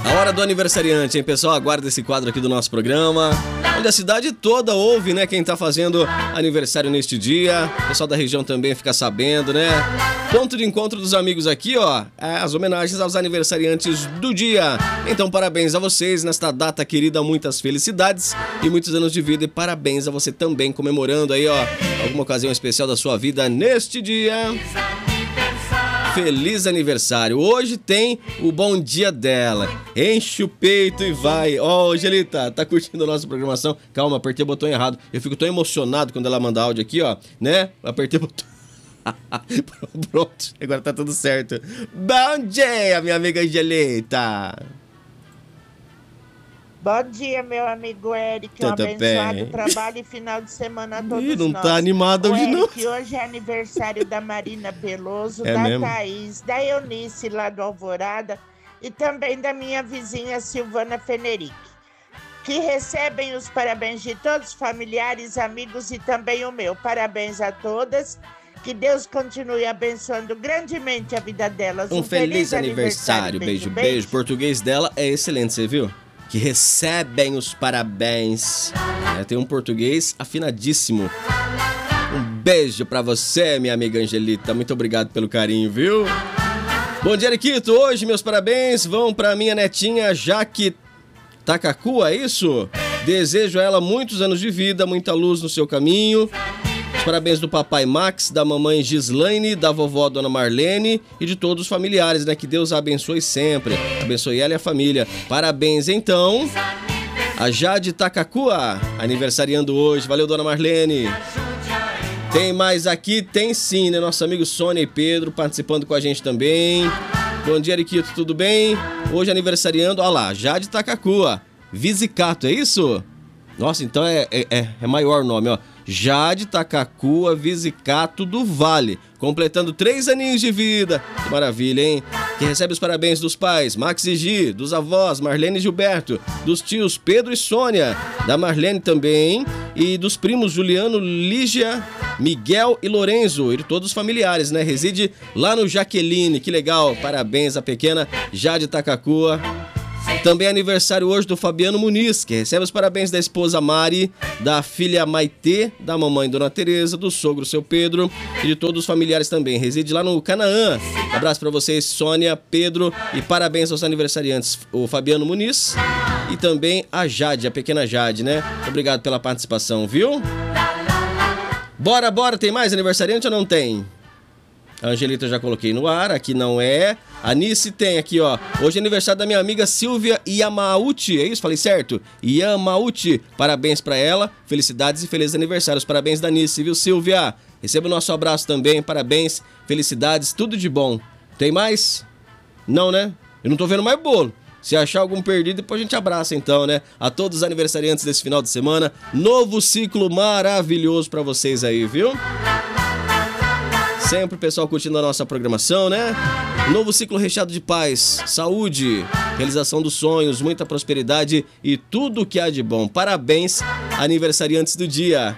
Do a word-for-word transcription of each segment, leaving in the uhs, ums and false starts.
A hora do aniversariante, hein, pessoal? Aguarda esse quadro aqui do nosso programa, onde a cidade toda ouve, né, quem tá fazendo aniversário neste dia. O pessoal da região também fica sabendo, né? Ponto de encontro dos amigos aqui, ó, as homenagens aos aniversariantes do dia. Então, parabéns a vocês nesta data querida, muitas felicidades e muitos anos de vida. E parabéns a você também, comemorando aí, ó, alguma ocasião especial da sua vida neste dia. Feliz aniversário. Hoje tem o bom dia dela. Enche o peito e vai. Ó, oh, Angelita, tá curtindo a nossa programação? Calma, apertei o botão errado. Eu fico tão emocionado quando ela manda áudio aqui, ó, né? Apertei o botão. Pronto, agora tá tudo certo. Bom dia, minha amiga Angelita. Bom dia, meu amigo Eric. Um Tudo abençoado bem? trabalho e final de semana a todos Ih, não nós. tá animada Ô, hoje, não. Eric, hoje é aniversário da Marina Peloso, É da mesmo? Thaís, da Eunice lá do Alvorada e também da minha vizinha Silvana Fenerick, que recebem os parabéns de todos os familiares, amigos e também o meu. Parabéns a todas. Que Deus continue abençoando grandemente a vida delas. Um feliz aniversário. Beijo, beijo. O português dela é excelente, você viu? Que recebem os parabéns. É, tem um português afinadíssimo. Um beijo pra você, minha amiga Angelita. Muito obrigado pelo carinho, viu? Bom dia, Eriquito. Hoje meus parabéns vão pra minha netinha Jaque Takakua, é isso? Desejo a ela muitos anos de vida, muita luz no seu caminho. Os parabéns do papai Max, da mamãe Gislaine, da vovó Dona Marlene e de todos os familiares, né? Que Deus a abençoe sempre. Abençoe ela e a família. Parabéns, então, a Jade Takakua, aniversariando hoje. Valeu, Dona Marlene. Tem mais aqui? Tem sim, né? Nosso amigo Sônia e Pedro participando com a gente também. Bom dia, Eriquito, tudo bem? Hoje aniversariando, olha lá, Jade Takakua. Visicato, é isso? Nossa, então é, é, é maior o nome, ó. Jade Takakua Visicato do Vale, completando três aninhos de vida. Que maravilha, hein? Que recebe os parabéns dos pais Max e Gi, dos avós Marlene e Gilberto, dos tios Pedro e Sônia, da Marlene também, e dos primos Juliano, Lígia, Miguel e Lorenzo, e de todos os familiares, né? Reside lá no Jaqueline, que legal. Parabéns à pequena Jade Takakua. Também é aniversário hoje do Fabiano Muniz, que recebe os parabéns da esposa Mari, da filha Maitê, da mamãe Dona Tereza, do sogro Seu Pedro e de todos os familiares também. Reside lá no Canaã. Abraço pra vocês, Sônia, Pedro, e parabéns aos aniversariantes, o Fabiano Muniz e também a Jade, a pequena Jade, né? Obrigado pela participação, viu? Bora, bora, tem mais aniversariante ou não tem? A Angelita eu já coloquei no ar, aqui não é. A Nice tem aqui, ó. Hoje é aniversário da minha amiga Silvia Yamauchi, é isso? Falei certo? Yamauchi. Parabéns pra ela, felicidades e felizes aniversários. Parabéns da Nice, viu, Silvia? Receba o nosso abraço também, parabéns, felicidades, tudo de bom. Tem mais? Não, né? Eu não tô vendo mais bolo. Se achar algum perdido, depois a gente abraça então, né? A todos os aniversariantes desse final de semana. Novo ciclo maravilhoso pra vocês aí, viu? Sempre o pessoal curtindo a nossa programação, né? Novo ciclo recheado de paz, saúde, realização dos sonhos, muita prosperidade e tudo que há de bom. Parabéns, aniversariantes do dia.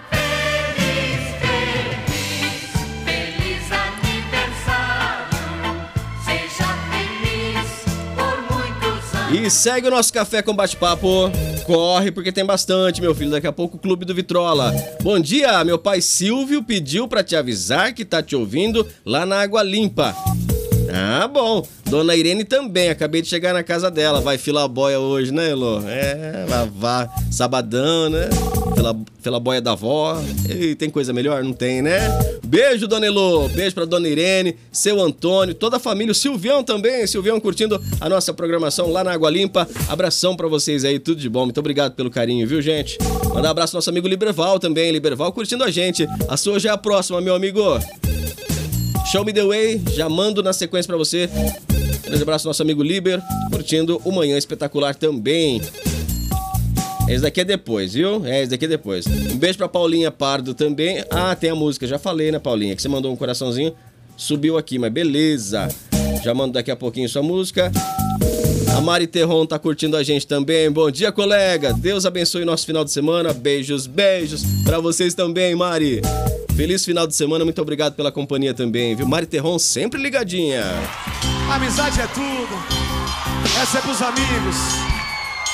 Feliz aniversário, seja feliz por muitos anos. E segue o nosso café com bate-papo. Corre, porque tem bastante, meu filho. Daqui a pouco o Clube do Vitrola. Bom dia, meu pai Silvio pediu pra te avisar que tá te ouvindo lá na Água Limpa. Ah, bom. Dona Irene também, acabei de chegar na casa dela. Vai filar a boia hoje, né, Elô? É, lavar sabadão, né? Pela, pela boia da avó. E tem coisa melhor? Não tem, né? Beijo, Dona Elô. Beijo pra Dona Irene, seu Antônio, toda a família. O Silvião também. Silvião curtindo a nossa programação lá na Água Limpa. Abração pra vocês aí, tudo de bom. Muito obrigado pelo carinho, viu, gente? Mandar um abraço ao nosso amigo Liberval também. Liberval curtindo a gente. A sua já é a próxima, meu amigo. Show Me The Way, já mando na sequência pra você. Um abraço ao nosso amigo Liber, curtindo o Manhã Espetacular também. Esse daqui é depois, viu? É, esse daqui é depois. Um beijo pra Paulinha Pardo também. Ah, tem a música, já falei, né, Paulinha? Que você mandou um coraçãozinho, subiu aqui, mas beleza. Já mando daqui a pouquinho sua música. A Mari Terron tá curtindo a gente também. Bom dia, colega. Deus abençoe nosso final de semana. Beijos, beijos pra vocês também, Mari. Feliz final de semana, muito obrigado pela companhia também, viu? Mari Terron sempre ligadinha. Amizade é tudo. Essa é pros amigos.